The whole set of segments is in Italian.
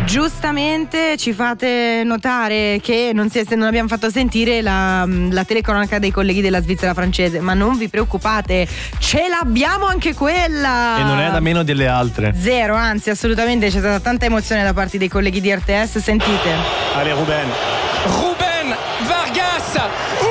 Giustamente ci fate notare che non abbiamo fatto sentire la telecronaca dei colleghi della Svizzera francese, ma non vi preoccupate, ce l'abbiamo anche quella! E non è da meno delle altre. Zero, anzi assolutamente, c'è stata tanta emozione da parte dei colleghi di RTS, sentite. Allez, Ruben Vargas.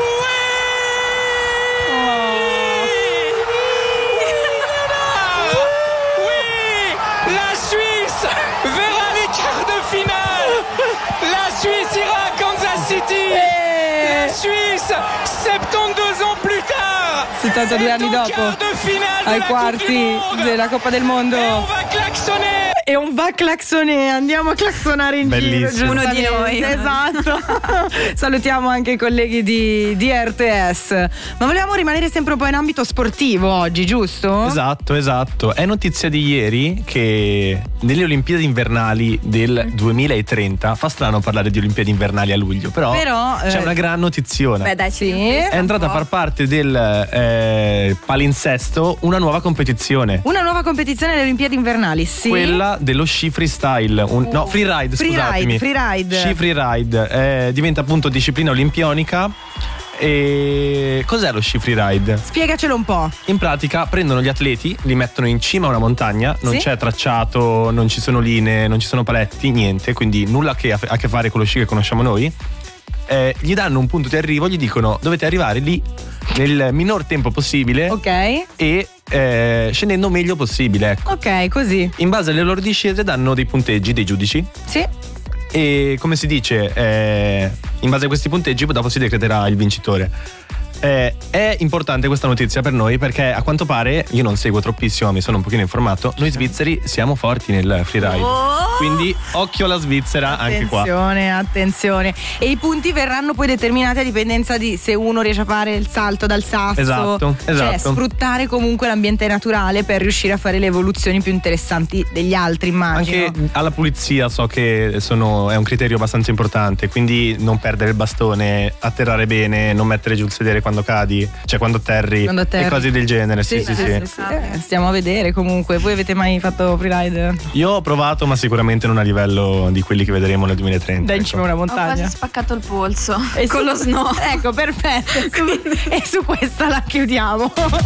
La Suisse ira a Kansas City. La Suisse 72 ans plus tard, 72 anni dopo, ai quarti della Coppa del Mondo. E on va claxonner, andiamo a claxonare in bellissimo. giro. Uno di noi. Esatto. Salutiamo anche i colleghi di RTS. Ma volevamo rimanere sempre un po' in ambito sportivo oggi, giusto? Esatto. È notizia di ieri che nelle Olimpiadi invernali del 2030, fa strano parlare di Olimpiadi invernali a luglio, però c'è una gran notiziona. Beh, dai, sì. È entrata a far parte del palinsesto una nuova competizione. Una nuova competizione delle Olimpiadi invernali, sì. Quella dello sci freestyle, freeride, scusatemi. Freeride. Sci freeride diventa appunto disciplina olimpionica. E cos'è lo sci freeride? Spiegacelo un po'. In pratica prendono gli atleti, li mettono in cima a una montagna, non c'è tracciato, non ci sono linee, non ci sono paletti, niente, quindi nulla che a che fare con lo sci che conosciamo noi. Gli danno un punto di arrivo, gli dicono dovete arrivare lì nel minor tempo possibile, ok, e scendendo meglio possibile, ecco. Ok, così. In base alle loro discese danno dei punteggi dei giudici. Sì. E come si dice, in base a questi punteggi dopo si decreterà il vincitore. È importante questa notizia per noi perché a quanto pare, io non seguo troppissimo, mi sono un pochino informato, noi svizzeri siamo forti nel freeride. Quindi occhio alla Svizzera anche qua. Attenzione. E i punti verranno poi determinati a dipendenza di se uno riesce a fare il salto dal sasso. Esatto. Cioè sfruttare comunque l'ambiente naturale per riuscire a fare le evoluzioni più interessanti degli altri, immagino. Anche alla pulizia so che è un criterio abbastanza importante, quindi non perdere il bastone, atterrare bene, non mettere giù il sedere quando cadi, cioè quando atterri. E cose del genere. Sì. Stiamo a vedere comunque. Voi avete mai fatto freeride? Io ho provato, ma sicuramente non a livello di quelli che vedremo nel 2030. In cima a una montagna. Ho quasi spaccato il polso e con lo snow. Ecco, perfetto. E su questa la chiudiamo.